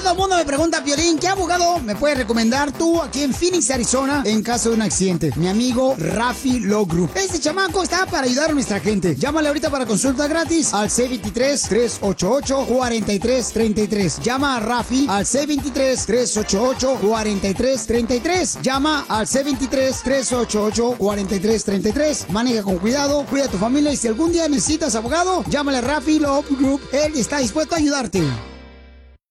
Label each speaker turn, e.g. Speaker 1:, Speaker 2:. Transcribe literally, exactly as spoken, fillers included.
Speaker 1: Todo el mundo me pregunta, Piolín, ¿qué abogado me puedes recomendar tú aquí en Phoenix, Arizona, en caso de un accidente? Mi amigo Rafi Law Group. Este chamaco está para ayudar a nuestra gente. Llámale ahorita para consulta gratis al seis dos tres, tres ocho ocho, cuatro tres tres tres. Llama a Rafi al seis dos tres, tres ocho ocho, cuatro tres tres tres. Llama al seis dos tres, tres ocho ocho, cuatro tres tres tres. Maneja con cuidado, cuida a tu familia y si algún día necesitas abogado, llámale a Rafi Law Group. Él está dispuesto a ayudarte.